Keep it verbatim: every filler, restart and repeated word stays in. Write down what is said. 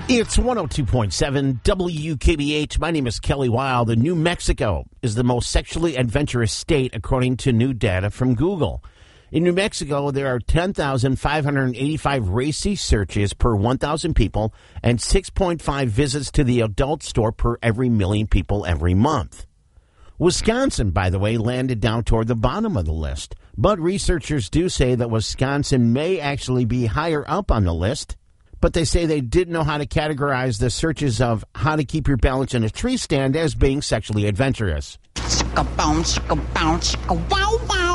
It's one oh two point seven W K B H. My name is Kelly Wild. And New Mexico is the most sexually adventurous state, according to new data from Google. In New Mexico, there are ten thousand five hundred eighty-five racy searches per one thousand people and six point five visits to the adult store per every million people every month. Wisconsin, by the way, landed down toward the bottom of the list. But researchers do say that Wisconsin may actually be higher up on the list. But they say they didn't know how to categorize the searches of how to keep your balance in a tree stand as being sexually adventurous. Wow, wow.